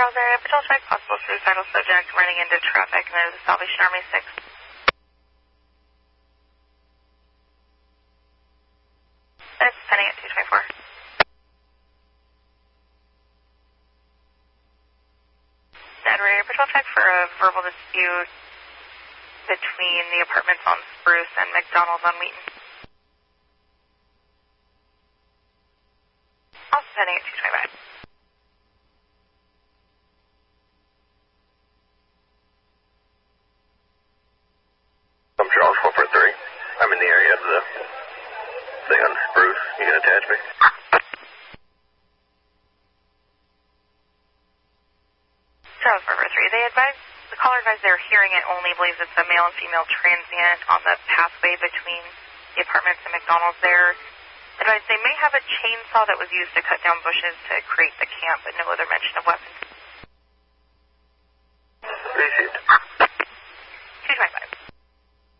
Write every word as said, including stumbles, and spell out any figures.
Charles area, patrol check, possible suicidal subject running into traffic near the Salvation Army six. It's pending at two twenty-four. Dead area, patrol check for a verbal dispute between the apartments on Spruce and McDonald's on Wheaton. Also pending at two twenty-five. I'm Charles four four three. I'm in the area of the thing on Spruce. You can attach me? Charles four four three. They advise, the caller advised they're hearing it only, believes it's a male and female transient on the pathway between the apartments and McDonald's there. Advised they may have a chainsaw that was used to cut down bushes to create the camp, but no other mention of weapons.